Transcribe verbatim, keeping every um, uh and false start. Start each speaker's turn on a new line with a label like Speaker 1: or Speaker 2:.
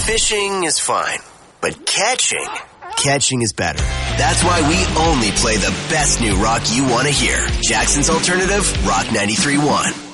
Speaker 1: Fishing is fine, but catching, catching is better. That's why we only play the best new rock you want to hear. Jackson's Alternative, Rock ninety-three point one.